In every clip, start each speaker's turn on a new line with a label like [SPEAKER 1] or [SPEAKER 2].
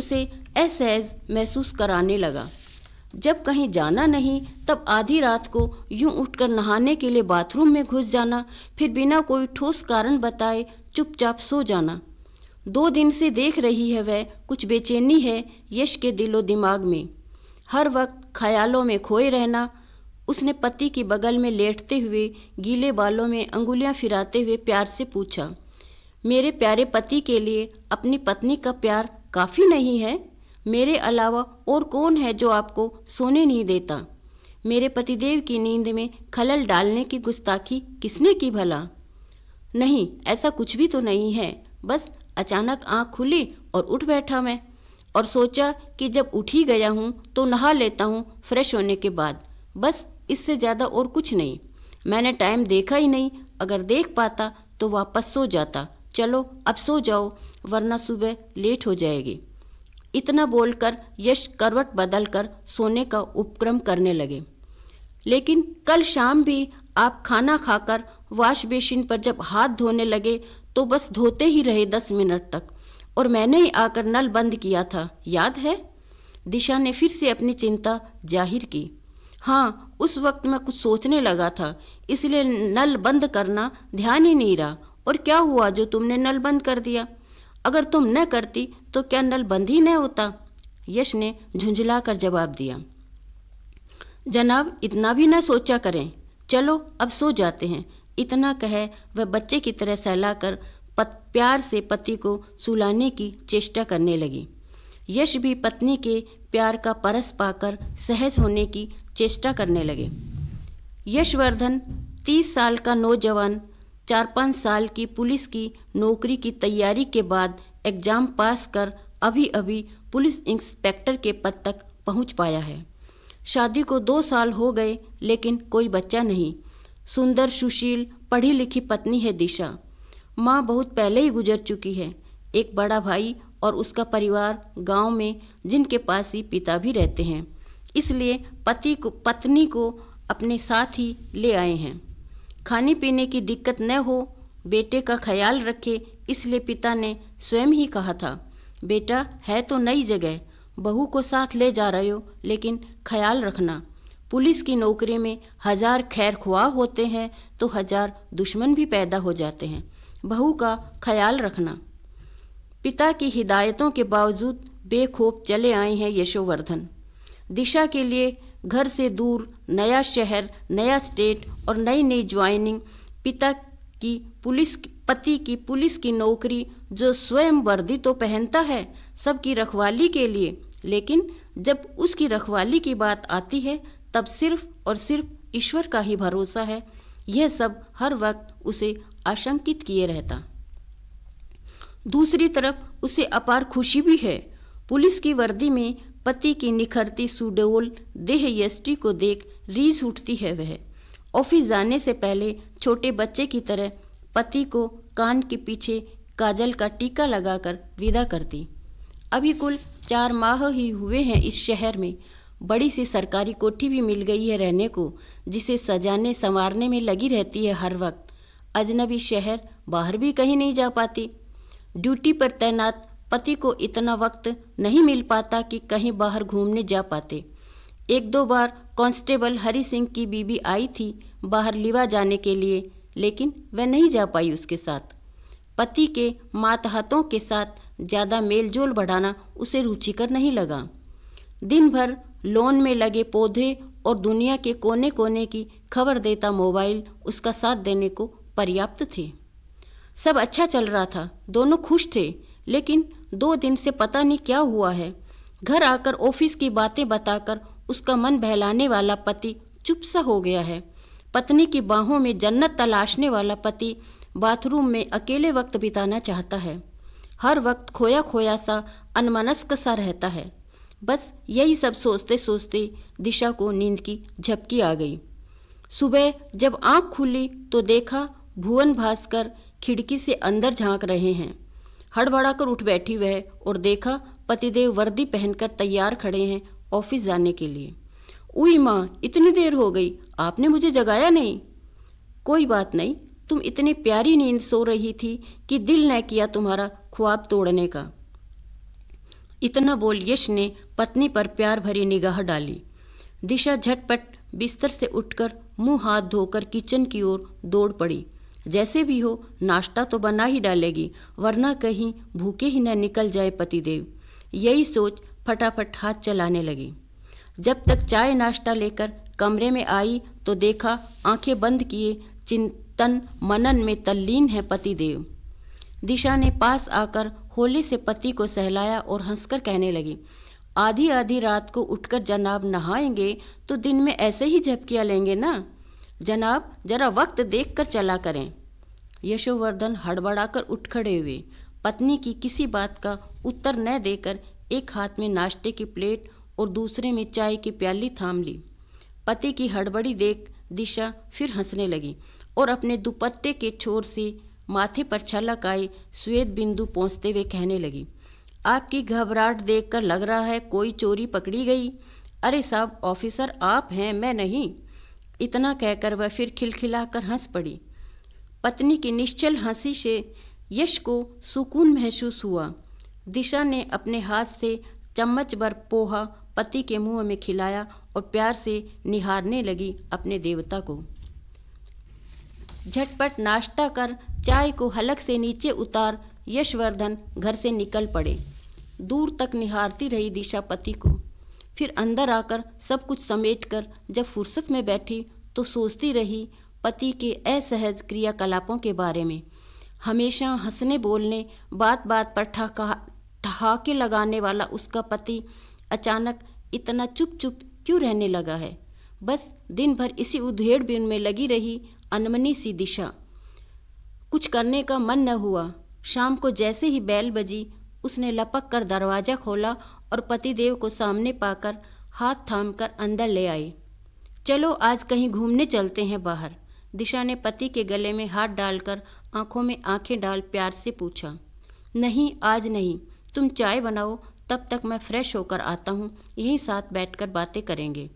[SPEAKER 1] उसे असहज महसूस कराने लगा। जब कहीं जाना नहीं तब आधी रात को यूं उठकर नहाने के लिए बाथरूम में घुस जाना, फिर बिना कोई ठोस कारण बताए चुपचाप सो जाना। 2 दिन से देख रही है वह, कुछ बेचैनी है यश के दिलो दिमाग में। हर वक्त ख्यालों में खोए रहना। उसने पति की बगल में लेटते हुए गीले बालों में अंगुलियां फिराते हुए प्यार से पूछा, मेरे प्यारे पति के लिए अपनी पत्नी का प्यार काफ़ी नहीं है? मेरे अलावा और कौन है जो आपको सोने नहीं देता? मेरे पतिदेव की नींद में खलल डालने की गुस्ताखी किसने की भला? नहीं, ऐसा कुछ भी तो नहीं है। बस अचानक आँख खुली और उठ बैठा मैं, और सोचा कि जब उठ ही गया हूँ तो नहा लेता हूँ फ्रेश होने के बाद। बस इससे ज़्यादा और कुछ नहीं। मैंने टाइम देखा ही नहीं, अगर देख पाता तो वापस सो जाता। चलो अब सो जाओ, वरना सुबह लेट हो जाएगी। इतना बोलकर यश करवट बदलकर सोने का उपक्रम करने लगे। लेकिन कल शाम भी आप खाना खाकर वॉश बेसिन पर जब हाथ धोने लगे तो बस धोते ही रहे 10 मिनट तक, और मैंने ही आकर नल बंद किया था, याद है? दिशा ने फिर से अपनी चिंता जाहिर की। हाँ, उस वक्त मैं कुछ सोचने लगा था, इसलिए नल बंद करना ध्यान ही नहीं रहा। और क्या हुआ जो तुमने नल बंद कर दिया? अगर तुम न करती तो क्या नल बंद ही न होता? यश ने झुंझलाकर जवाब दिया। जनाब, इतना भी न सोचा करें। चलो अब सो जाते हैं। इतना कहे वह बच्चे की तरह सहलाकर प्यार से पति को सुलाने की चेष्टा करने लगी। यश भी पत्नी के प्यार का परस पाकर सहज होने की चेष्टा करने लगे। यशवर्धन 30 साल का नौजवान 4-5 साल की पुलिस की नौकरी की तैयारी के बाद एग्जाम पास कर अभी अभी पुलिस इंस्पेक्टर के पद तक पहुंच पाया है। शादी को 2 साल हो गए, लेकिन कोई बच्चा नहीं। सुंदर सुशील पढ़ी लिखी पत्नी है दिशा। माँ बहुत पहले ही गुजर चुकी है। एक बड़ा भाई और उसका परिवार गांव में, जिनके पास ही पिता भी रहते हैं, इसलिए पत्नी को अपने साथ ही ले आए हैं। खाने पीने की दिक्कत न हो, बेटे का ख्याल रखे, इसलिए पिता ने स्वयं ही कहा था, बेटा है तो नई जगह, बहू को साथ ले जा रहे हो, लेकिन ख्याल रखना, पुलिस की नौकरी में 1000 खैर ख्वाह होते हैं तो 1000 दुश्मन भी पैदा हो जाते हैं। बहू का ख्याल रखना। पिता की हिदायतों के बावजूद बेखौफ चले आए हैं यशोवर्धन। दिशा के लिए घर से दूर, नया शहर, नया स्टेट और नई नई ज्वाइनिंग, पति की पुलिस की नौकरी, जो स्वयं वर्दी तो पहनता है सबकी रखवाली के लिए, लेकिन जब उसकी रखवाली की बात आती है तब सिर्फ और सिर्फ ईश्वर का ही भरोसा है। यह सब हर वक्त उसे आशंकित किए रहता। दूसरी तरफ उसे अपार खुशी भी है। पुलिस की वर्दी में पति की निखरती सुडौल देह यष्टि को देख रीझ उठती है वह। ऑफिस जाने से पहले छोटे बच्चे की तरह पति को कान के पीछे काजल का टीका लगाकर विदा करती। अभी कुल 4 माह ही हुए हैं इस शहर में। बड़ी सी सरकारी कोठी भी मिल गई है रहने को, जिसे सजाने संवारने में लगी रहती है हर वक्त। अजनबी शहर, बाहर भी कहीं नहीं जा पाती। ड्यूटी पर तैनात पति को इतना वक्त नहीं मिल पाता कि कहीं बाहर घूमने जा पाते। 1-2 बार कांस्टेबल हरि सिंह की बीबी आई थी बाहर लिवा जाने के लिए, लेकिन वह नहीं जा पाई उसके साथ। पति के मातहतों के साथ ज़्यादा मेलजोल बढ़ाना उसे रुचिकर नहीं लगा। दिन भर लॉन में लगे पौधे और दुनिया के कोने कोने की खबर देता मोबाइल उसका साथ देने को पर्याप्त थे। सब अच्छा चल रहा था, दोनों खुश थे, लेकिन 2 दिन से पता नहीं क्या हुआ है। घर आकर ऑफिस की बातें बताकर उसका मन बहलाने वाला पति चुप सा हो गया है। पत्नी की बाहों में जन्नत तलाशने वाला पति बाथरूम में अकेले वक्त बिताना चाहता है। हर वक्त खोया खोया सा, अनमनस्क सा रहता है। बस यही सब सोचते सोचते दिशा को नींद की झपकी आ गई। सुबह जब आंख खुली तो देखा भुवन भास्कर खिड़की से अंदर झांक रहे हैं। हड़बड़ाकर उठ बैठी वह और देखा पतिदेव वर्दी पहनकर तैयार खड़े हैं ऑफिस जाने के लिए। उई माँ, इतनी देर हो गई, आपने मुझे जगाया नहीं? कोई बात नहीं, तुम इतनी प्यारी नींद सो रही थी कि दिल न किया तुम्हारा ख्वाब तोड़ने का। इतना बोल यश ने पत्नी पर प्यार भरी निगाह डाली। दिशा झटपट बिस्तर से उठकर मुंह हाथ धोकर किचन की ओर दौड़ पड़ी। जैसे भी हो नाश्ता तो बना ही डालेगी, वरना कहीं भूखे ही न निकल जाए पतिदेव। यही सोच फटाफट हाथ चलाने लगी। जब तक चाय नाश्ता लेकर कमरे में आई तो देखा आंखें बंद किए चिंतन मनन में तल्लीन है पतिदेव। दिशा ने पास आकर होले से पति को सहलाया और हंसकर कहने लगी, आधी आधी रात को उठकर जनाब नहाएंगे तो दिन में ऐसे ही झपकियाँ लेंगे ना। जनाब जरा वक्त देखकर चला करें। यशोवर्धन हड़बड़ाकर उठ खड़े हुए। पत्नी की किसी बात का उत्तर न देकर एक हाथ में नाश्ते की प्लेट और दूसरे में चाय की प्याली थाम ली। पति की हड़बड़ी देख दिशा फिर हंसने लगी और अपने दुपट्टे के छोर से माथे पर छलक आए श्वेत बिंदु पोंछते हुए कहने लगी, आपकी घबराहट देखकर लग रहा है कोई चोरी पकड़ी गई। अरे साहब ऑफिसर आप हैं, मैं नहीं। इतना कहकर वह फिर खिलखिलाकर हंस पड़ी। पत्नी की निश्चल हंसी से यश को सुकून महसूस हुआ। दिशा ने अपने हाथ से चम्मच भर पोहा पति के मुंह में खिलाया और प्यार से निहारने लगी अपने देवता को। झटपट नाश्ता कर चाय को हलक से नीचे उतार यशवर्धन घर से निकल पड़े। दूर तक निहारती रही दिशा पति को। फिर अंदर आकर सब कुछ समेटकर जब फुर्सत में बैठी तो सोचती रही पति के असहज क्रियाकलापों के बारे में। हमेशा हंसने बोलने बात बात पर ठहाके लगाने वाला उसका पति अचानक इतना चुप चुप क्यों रहने लगा है। बस दिन भर इसी उधेड़ बुन में लगी रही अनमनी सी दिशा। कुछ करने का मन न हुआ। शाम को जैसे ही बेल बजी उसने लपक कर दरवाज़ा खोला और पतिदेव को सामने पाकर हाथ थामकर अंदर ले आई। चलो आज कहीं घूमने चलते हैं बाहर। दिशा ने पति के गले में हाथ डालकर आंखों में आंखें डाल प्यार से पूछा। नहीं आज नहीं, तुम चाय बनाओ, तब तक मैं फ्रेश होकर आता हूँ, यहीं साथ बैठकर बातें करेंगे।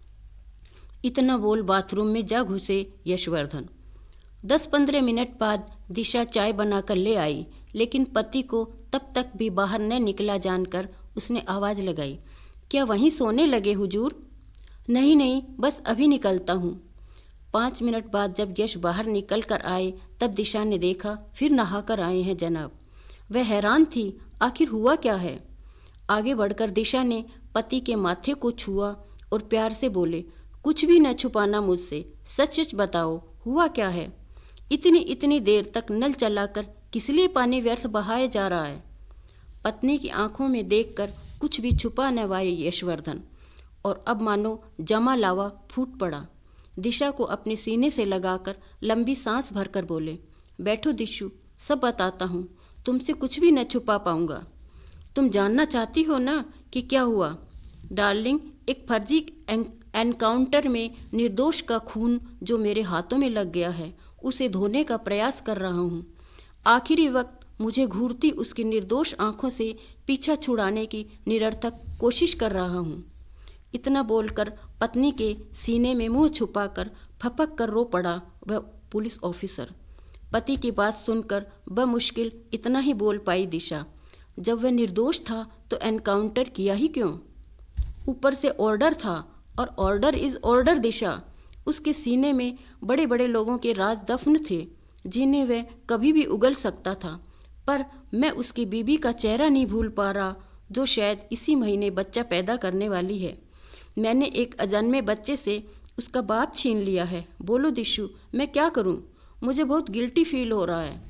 [SPEAKER 1] इतना बोल बाथरूम में जा घुसे यशवर्धन। 10-15 मिनट बाद दिशा चाय बनाकर ले आई, लेकिन पति को तब तक भी बाहर न निकला जानकर उसने आवाज़ लगाई, क्या वहीं सोने लगे हुजूर? नहीं नहीं, बस अभी निकलता हूँ। 5 मिनट बाद जब यश बाहर निकल कर आए तब दिशा ने देखा फिर नहा कर आए हैं जनाब। वह हैरान थी, आखिर हुआ क्या है। आगे बढ़कर दिशा ने पति के माथे को छुआ और प्यार से बोले, कुछ भी न छुपाना मुझसे, सच सच बताओ हुआ क्या है। इतनी देर तक नल चलाकर किस लिए पानी व्यर्थ बहाया जा रहा है। पत्नी की आंखों में देखकर कुछ भी छुपा न पाए यशवर्धन, और अब मानो जमा लावा फूट पड़ा। दिशा को अपने सीने से लगाकर लंबी सांस भरकर बोले, बैठो दिशु, सब बताता हूँ, तुमसे कुछ भी न छुपा पाऊंगा। तुम जानना चाहती हो ना कि क्या हुआ। डार्लिंग, एक फर्जी एनकाउंटर में निर्दोष का खून जो मेरे हाथों में लग गया है, उसे धोने का प्रयास कर रहा हूँ। आखिरी वक्त मुझे घूरती उसकी निर्दोष आंखों से पीछा छुड़ाने की निरर्थक कोशिश कर रहा हूँ। इतना बोलकर पत्नी के सीने में मुंह छुपाकर फपक कर रो पड़ा वह पुलिस ऑफिसर। पति की बात सुनकर बमुश्किल इतना ही बोल पाई दिशा, जब वह निर्दोष था तो एनकाउंटर किया ही क्यों। ऊपर से ऑर्डर था, और ऑर्डर इज ऑर्डर दिशा। उसके सीने में बड़े बड़े लोगों के राज दफन थे जिन्हें वह कभी भी उगल सकता था, पर मैं उसकी बीबी का चेहरा नहीं भूल पा रहा, जो शायद इसी महीने बच्चा पैदा करने वाली है। मैंने एक अजन्मे बच्चे से उसका बाप छीन लिया है। बोलो दिशु, मैं क्या करूं? मुझे बहुत गिल्टी फील हो रहा है।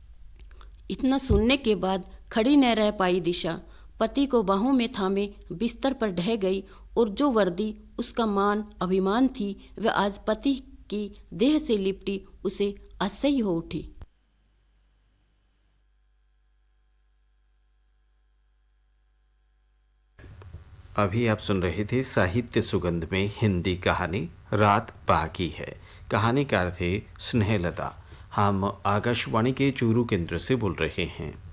[SPEAKER 1] इतना सुनने के बाद खड़ी न रह पाई दिशा। पति को बाहों में थामे बिस्तर पर ढह गई और जो वर्दी उसका मान अभिमान थी वह आज पति की देह से लिपटी उसे असह्य हो उठी।
[SPEAKER 2] अभी आप सुन रहे थे साहित्य सुगंध में हिंदी कहानी रात बाकी है। कहानीकार थे स्नेहलता। हम आकाशवाणी के चूरू केंद्र से बोल रहे हैं।